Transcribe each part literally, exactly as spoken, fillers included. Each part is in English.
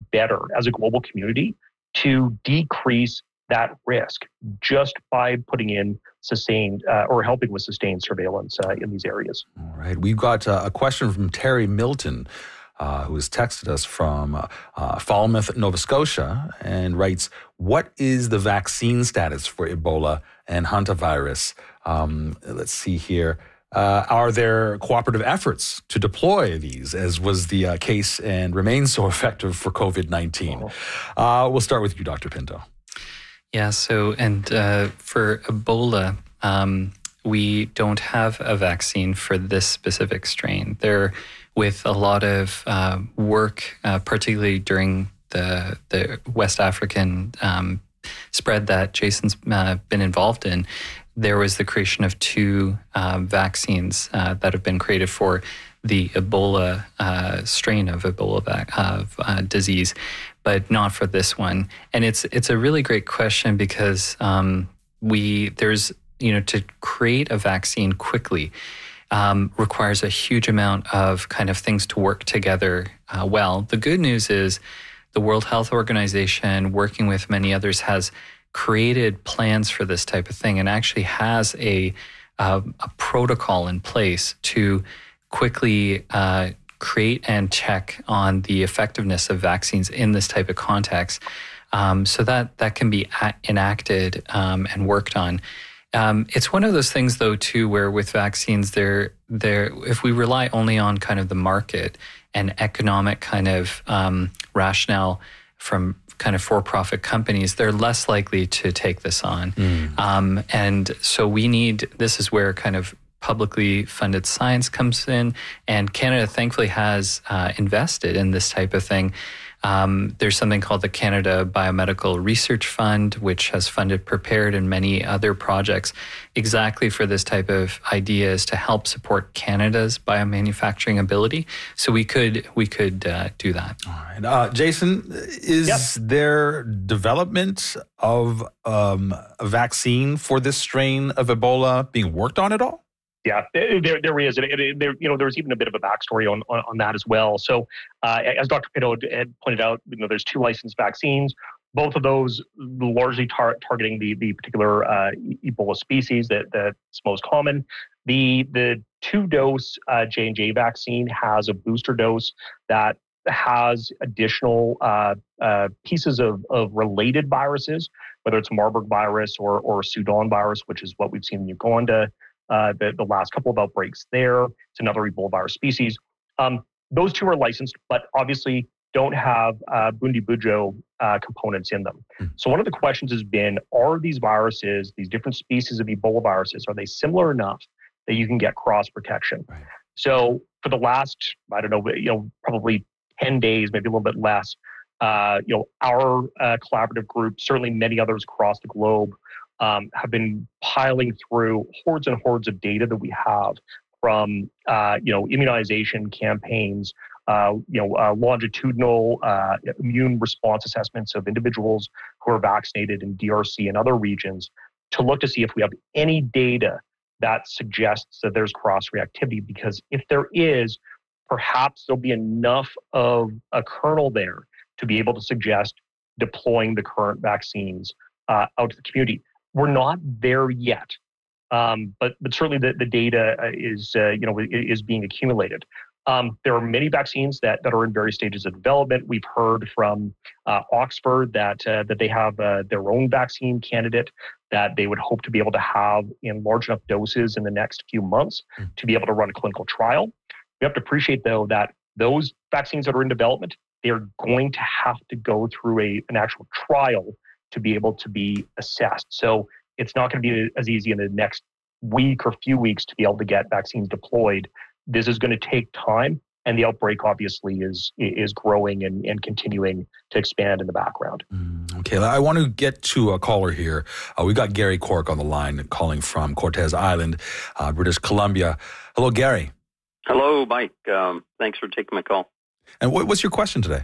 better as a global community to decrease that risk just by putting in sustained uh, or helping with sustained surveillance uh, in these areas. All right. We've got uh, a question from Terry Milton, uh, who has texted us from uh, uh, Falmouth, Nova Scotia, and writes, what is the vaccine status for Ebola and hantavirus? Um, let's see here. Uh, are there cooperative efforts to deploy these, as was the uh, case and remains so effective for COVID nineteen? Oh. Uh, we'll start with you, Doctor Pinto. Yeah, so, and uh, for Ebola, um, we don't have a vaccine for this specific strain. There, with a lot of uh, work, uh, particularly during the the West African um, spread that Jason's uh, been involved in, there was the creation of two uh, vaccines uh, that have been created for the Ebola uh, strain of Ebola vac- of uh, disease, but not for this one. And it's it's a really great question because um, we there's you know to create a vaccine quickly um, requires a huge amount of kind of things to work together uh, well. The good news is the World Health Organization, working with many others, has created plans for this type of thing and actually has a uh, a protocol in place to quickly uh, create and check on the effectiveness of vaccines in this type of context, um, so that that can be a- enacted um, and worked on. Um, it's one of those things, though, too, where with vaccines, there, there, if we rely only on kind of the market and economic kind of um, rationale from kind of for-profit companies, they're less likely to take this on. Mm. Um, and so we need, this is where kind of publicly funded science comes in, and Canada thankfully has uh, invested in this type of thing. Um, there's something called the Canada Biomedical Research Fund, which has funded Prepared and many other projects exactly for this type of ideas to help support Canada's biomanufacturing ability. So we could we could uh, do that. All right, uh, Jason, is yep. there development of um, a vaccine for this strain of Ebola being worked on at all? Yeah, there there is. It, it, there, you know, there's even a bit of a backstory on on, on that as well. So, uh, as Doctor Pinto had pointed out, you know, there's two licensed vaccines. Both of those largely tar- targeting the the particular uh, Ebola species that that's most common. The the two dose uh, J and J vaccine has a booster dose that has additional uh, uh, pieces of of related viruses, whether it's Marburg virus or or Sudan virus, which is what we've seen in Uganda. Uh, the, the last couple of outbreaks there. It's another Ebola virus species. Um, those two are licensed, but obviously don't have uh, Bundibugyo uh, components in them. Mm. So one of the questions has been, are these viruses, these different species of Ebola viruses, are they similar enough that you can get cross protection? Right. So for the last, I don't know, you know, probably ten days, maybe a little bit less, uh, you know, our uh, collaborative group, certainly many others across the globe, Um, have been piling through hordes and hordes of data that we have from, uh, you know, immunization campaigns, uh, you know, uh, longitudinal uh, immune response assessments of individuals who are vaccinated in D R C and other regions to look to see if we have any data that suggests that there's cross-reactivity. Because if there is, perhaps there'll be enough of a kernel there to be able to suggest deploying the current vaccines uh, out to the community. We're not there yet, um, but but certainly the, the data is uh, you know is being accumulated. Um, there are many vaccines that, that are in various stages of development. We've heard from uh, Oxford that uh, that they have uh, their own vaccine candidate that they would hope to be able to have in large enough doses in the next few months mm. to be able to run a clinical trial. We have to appreciate, though, that those vaccines that are in development, they're going to have to go through a an actual trial to be able to be assessed. So it's not going to be as easy in the next week or few weeks to be able to get vaccines deployed. This is going to take time, and the outbreak obviously is is growing and, and continuing to expand in the background. Mm, okay, I want to get to a caller here. Uh, we got Gary Cork on the line calling from Cortes Island, uh, British Columbia. Hello, Gary. Hello, Mike. Um, thanks for taking my call. And what, what's your question today?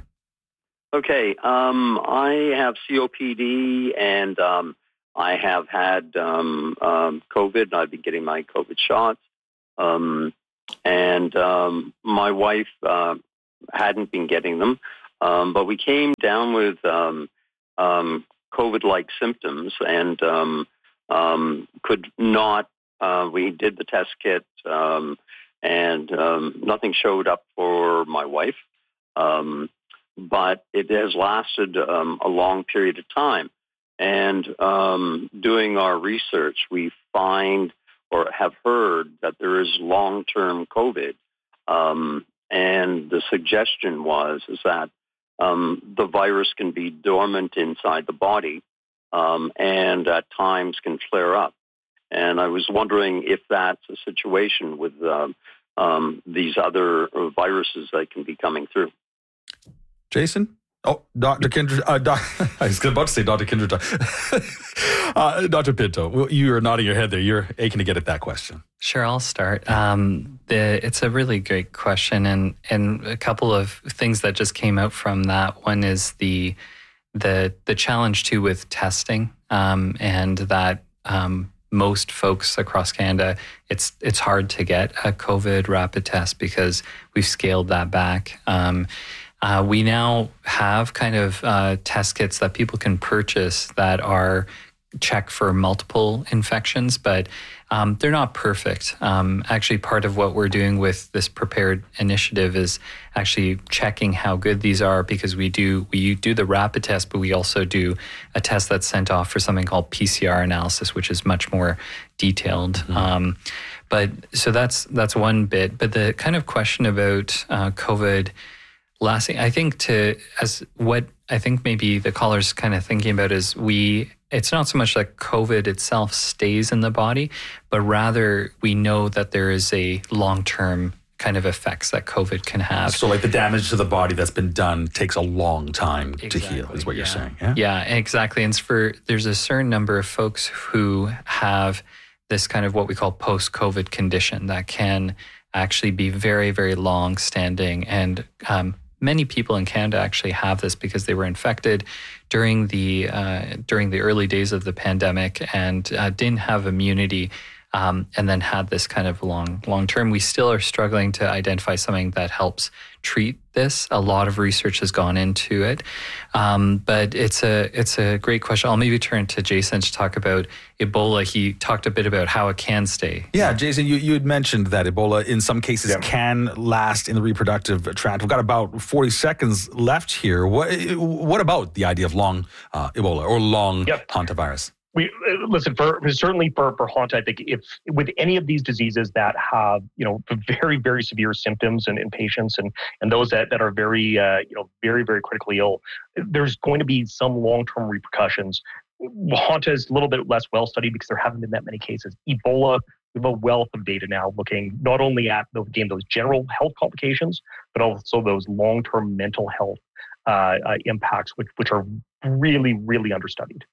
Okay, um, I have C O P D and um, I have had um, um, COVID, and I've been getting my COVID shots. Um, and um, my wife uh, hadn't been getting them. Um, but we came down with um, um, COVID-like symptoms and um, um, could not, uh, we did the test kit um, and um, nothing showed up for my wife. Um, but it has lasted um, a long period of time. And um, doing our research, we find or have heard that there is long-term COVID. Um, and the suggestion was is that um, the virus can be dormant inside the body um, and at times can flare up. And I was wondering if that's a situation with um, um, these other viruses that can be coming through. Jason? Oh, Doctor Kindred. Uh, doc, I was about to say Doctor Kindred. uh, Doctor Pinto, you are nodding your head there. You're aching to get at that question. Sure, I'll start. Um, the, it's a really great question, and and a couple of things that just came out from that. One is the the the challenge too with testing, um, and that um, most folks across Canada, it's it's hard to get a COVID rapid test because we've scaled that back. Um, Uh, we now have kind of uh, test kits that people can purchase that are check for multiple infections, but um, they're not perfect. Um, actually, part of what we're doing with this Prepared initiative is actually checking how good these are, because we do we do the rapid test, but we also do a test that's sent off for something called P C R analysis, which is much more detailed. Mm-hmm. Um, but so that's that's one bit. But the kind of question about uh, COVID. Last thing, I think to, as what I think maybe the caller's kind of thinking about is we, it's not so much that COVID itself stays in the body, but rather we know that there is a long-term kind of effects that COVID can have. So like the damage to the body that's been done takes a long time exactly, to heal, is what yeah. you're saying. Yeah, yeah, exactly. And it's for, there's a certain number of folks who have this kind of what we call post-COVID condition that can actually be very, very long-standing. And um, many people in Canada actually have this because they were infected during the uh, during the early days of the pandemic and uh, didn't have immunity, um, and then had this kind of long long term. We still are struggling to identify something that helps treat this. A lot of research has gone into it, um, but it's a it's a great question. I'll maybe turn to Jason to talk about Ebola. He talked a bit about how it can stay. Yeah, Jason, you, you had mentioned that Ebola in some cases yeah. can last in the reproductive tract. We've got about forty seconds left here. What what about the idea of long uh, Ebola or long yep. hantavirus? We listen for certainly for for Hanta. I think if with any of these diseases that have you know very very severe symptoms in, in patients and and those that, that are very uh, you know very very critically ill, there's going to be some long term repercussions. Hanta is a little bit less well studied because there haven't been that many cases. Ebola, we have a wealth of data now looking not only at again those general health complications, but also those long term mental health uh, uh, impacts, which which are really really understudied.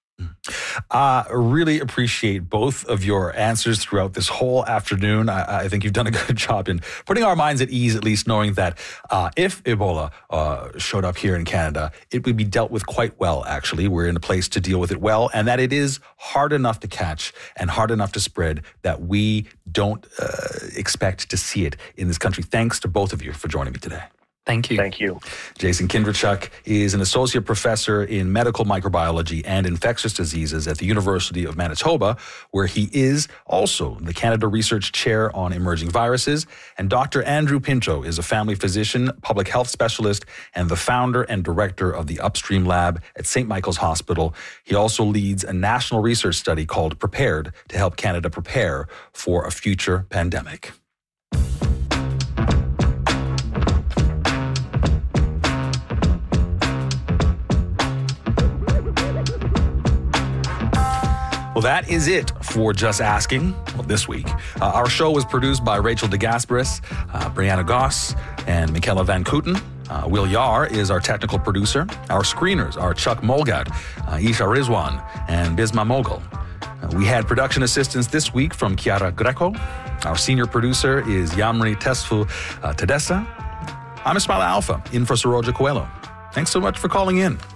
I uh, really appreciate both of your answers throughout this whole afternoon. I, I think you've done a good job in putting our minds at ease, at least knowing that uh, if Ebola uh, showed up here in Canada, it would be dealt with quite well, actually. We're in a place to deal with it well, and that it is hard enough to catch and hard enough to spread that we don't uh, expect to see it in this country. Thanks to both of you for joining me today. Thank you. Thank you. Jason Kindrechuk is an associate professor in medical microbiology and infectious diseases at the University of Manitoba, where he is also the Canada Research Chair on Emerging Viruses. And Doctor Andrew Pinto is a family physician, public health specialist, and the founder and director of the Upstream Lab at Saint Michael's Hospital. He also leads a national research study called Prepared to help Canada prepare for a future pandemic. Well, that is it for Just Asking well, this week. Uh, our show was produced by Rachel DeGasperis, uh, Brianna Goss, and Michaela Van Kooten. Uh, Will Yar is our technical producer. Our screeners are Chuck Molgat, uh, Isha Rizwan, and Bisma Mogul. Uh, we had production assistance this week from Chiara Greco. Our senior producer is Yamri Tesfu uh, Tedessa. I'm Ismail Alpha, in for Saroja Coelho. Thanks so much for calling in.